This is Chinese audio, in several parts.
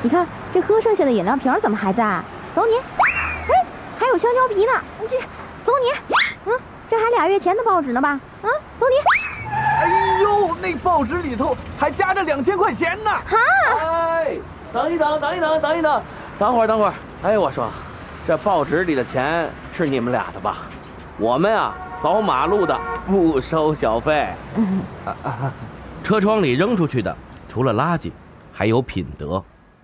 你看这喝剩下的饮料瓶怎么还在？走你！哎，还有香蕉皮呢，这走你！这还2月前的报纸呢吧？走你！ 哎呦，那报纸里头还夹着2000块钱呢！ 哈！ 哎，等一等，等会儿。哎，我说，这报纸里的钱是你们俩的吧？我们啊，扫马路的不收小费。车窗里扔出去的，除了垃圾，还有品德。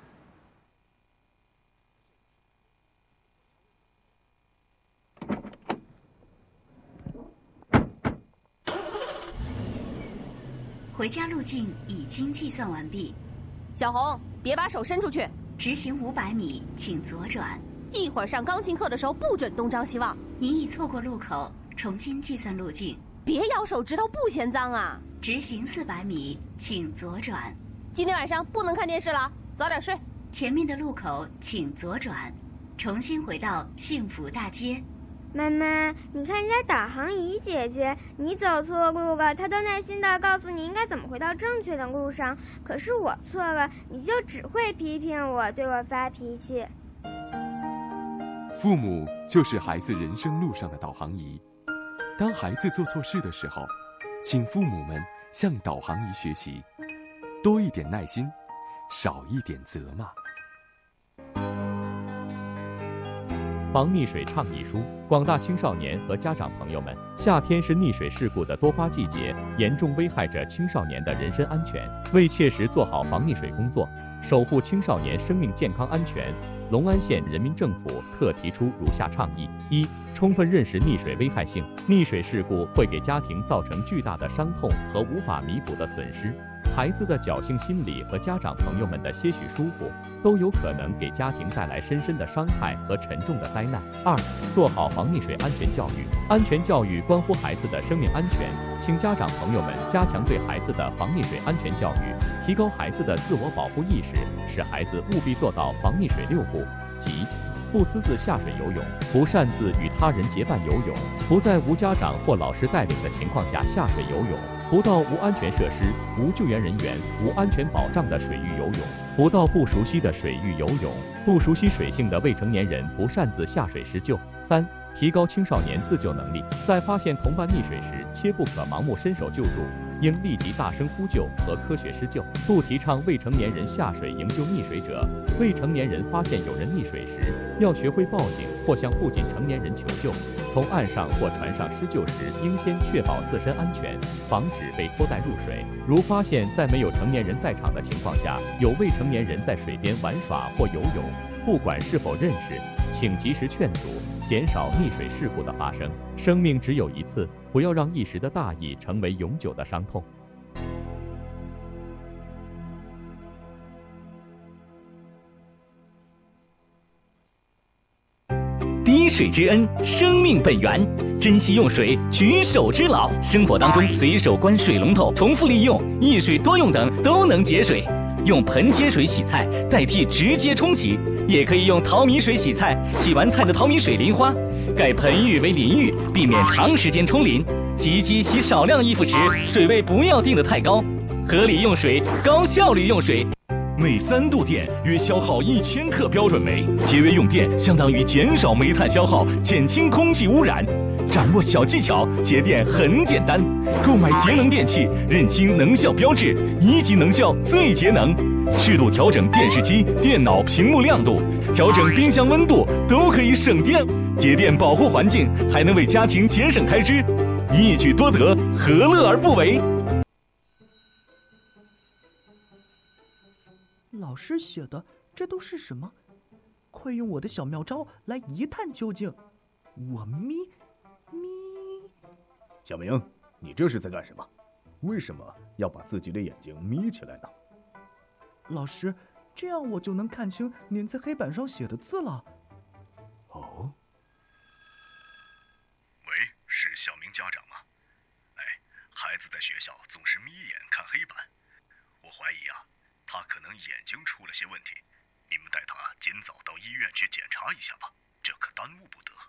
回家路径已经计算完毕。 小红，别把手伸出去。 直行500米，请左转。 一会儿上钢琴课的时候不准东张西望。 您已错过路口，重新计算路径。 别咬手指头，不嫌脏啊。 直行400米，请左转。 今天晚上不能看电视了，早点睡。 前面的路口请左转，重新回到幸福大街。 妈妈，你看人家导航仪姐姐，你走错路了，她都耐心地告诉你应该怎么回到正确的路上。可是我错了，你就只会批评我，对我发脾气。 父母就是孩子人生路上的导航仪。当孩子做错事的时候，请父母们向导航仪学习，多一点耐心，少一点责骂。 防溺水倡议书，广大青少年和家长朋友们，夏天是溺水事故的多发季节，严重危害着青少年的人身安全。为切实做好防溺水工作，守护青少年生命健康安全，隆安县人民政府特提出如下倡议：一、充分认识溺水危害性，溺水事故会给家庭造成巨大的伤痛和无法弥补的损失。孩子的侥幸心理和家长朋友们的些许疏忽，都有可能给家庭带来深深的伤害和沉重的灾难。二、做好防溺水安全教育。安全教育关乎孩子的生命安全，请家长朋友们加强对孩子的防溺水安全教育，提高孩子的自我保护意识，使孩子务必做到防溺水6不，即不私自下水游泳，不擅自与他人结伴游泳，不在无家长或老师带领的情况下下水游泳，不到无安全设施、无救援人员、无安全保障的水域游泳，不到不熟悉的水域游泳，不熟悉水性的未成年人不擅自下水施救。三、提高青少年自救能力，在发现同伴溺水时，切不可盲目伸手救助，应立即大声呼救和科学施救，不提倡未成年人下水营救溺水者。未成年人发现有人溺水时，要学会报警或向附近成年人求救。从岸上或船上施救时，应先确保自身安全，防止被拖带入水。如发现在没有成年人在场的情况下，有未成年人在水边玩耍或游泳，不管是否认识，请及时劝阻，减少溺水事故的发生。生命只有一次，不要让一时的大意成为永久的伤痛。 滴水之恩，生命本源，珍惜用水，举手之劳。生活当中随手关水龙头、重复利用、易水多用等都能节水。用盆接水洗菜代替直接冲洗，也可以用淘米水洗菜，洗完菜的淘米水淋花，改盆浴为淋浴，避免长时间冲淋。洗衣机洗少量衣服时，水位不要定得太高，合理用水，高效率用水。每3度电约消耗1000克标准煤，节约用电相当于减少煤炭消耗，减轻空气污染。掌握小技巧，节电很简单。购买节能电器，认清能效标志，1级能效最节能。适度调整电视机、电脑屏幕亮度，调整冰箱温度，都可以省电。节电保护环境，还能为家庭节省开支，一举多得，何乐而不为？ 老师写的这都是什么？快用我的小妙招来一探究竟。我眯。 小明，你这是在干什么？为什么要把自己的眼睛眯起来呢？ 老师，这样我就能看清您在黑板上写的字了。 哦。喂，是小明家长吗？哎，孩子在学校总是眯眼看黑板，我怀疑啊，他可能眼睛出了些问题，你们带他尽早到医院去检查一下吧，这可耽误不得。